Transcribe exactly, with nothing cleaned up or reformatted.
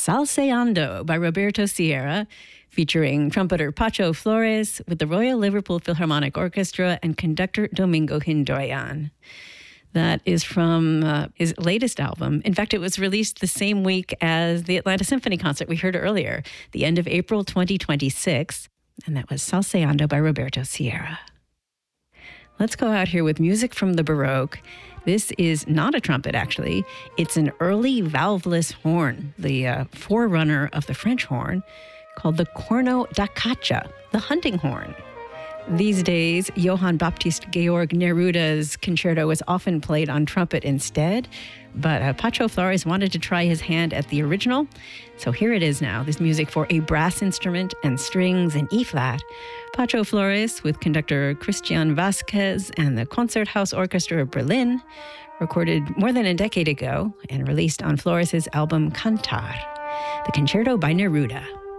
Salseando by Roberto Sierra, featuring trumpeter Pacho Flores with the Royal Liverpool Philharmonic Orchestra and conductor Domingo Hindoyan. That is from uh, his latest album. In fact, it was released the same week as the Atlanta Symphony concert we heard earlier, the end of April twenty twenty-six. And that was Salseando by Roberto Sierra. Let's go out here with music from the Baroque. This is not a trumpet, actually. It's an early valveless horn, the uh, forerunner of the French horn, called the corno da caccia, the hunting horn. These days, Johann Baptist Georg Neruda's concerto is often played on trumpet instead, but uh, Pacho Flores wanted to try his hand at the original, so here it is now, this music for a brass instrument and strings in E-flat. Pacho Flores with conductor Christian Vasquez and the Concerthaus Orchestra of Berlin, recorded more than a decade ago and released on Flores' album Cantar, the concerto by Neruda.